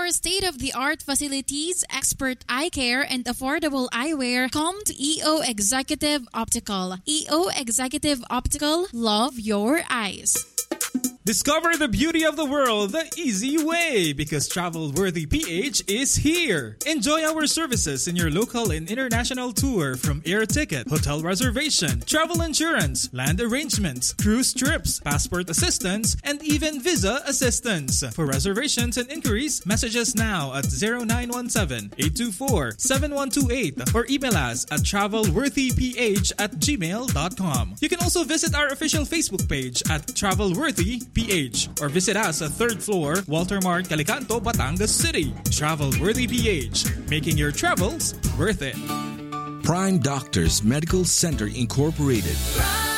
our state-of-the-art facilities, expert eye care, and affordable eyewear, come to EO Executive Optical. EO Executive Optical, love your eyes. Discover the beauty of the world the easy way because Travel Worthy PH is here. Enjoy our services in your local and international tour from air ticket, hotel reservation, travel insurance, land arrangements, cruise trips, passport assistance, and even visa assistance. For reservations and inquiries, message us now at 0917-824-7128 or email us at travelworthyph@gmail.com. You can also visit our official Facebook page at Travelworthy PH or visit us at 3rd floor, Walter Mart, Calicanto, Batangas City. Travel Worthy PH, making your travels worth it. Prime Doctors Medical Center Incorporated.